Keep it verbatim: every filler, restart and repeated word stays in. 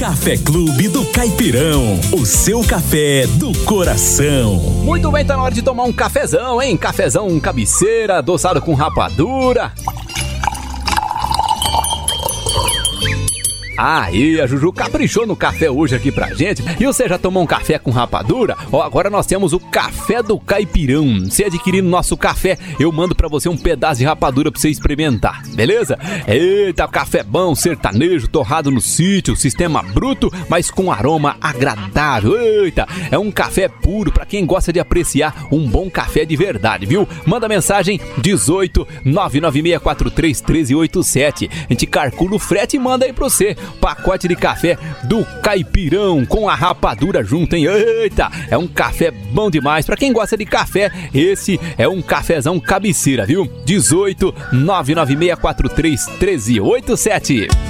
Café Clube do Caipirão, o seu café do coração. Muito bem, tá na hora de tomar um cafezão, hein? Cafezão cabeceira, adoçado com rapadura. Aí, a Juju caprichou no café hoje aqui pra gente. E você já tomou um café com rapadura? Ó, agora nós temos o Café do Caipirão. Se adquirir nosso café, eu mando pra você um pedaço de rapadura pra você experimentar, beleza? Eita, café bom, sertanejo, torrado no sítio, sistema bruto, mas com aroma agradável. Eita, é um café puro pra quem gosta de apreciar um bom café de verdade, viu? Manda mensagem dezoito, nove nove seis quatro três, um três oito sete. A gente calcula o frete e manda aí pra você. Pacote de café do Caipirão com a rapadura junto, hein? Eita, é um café bom demais. Pra quem gosta de café, esse é um cafezão cabeceira, viu? dezoito, nove nove seis quatro três, um três oito sete.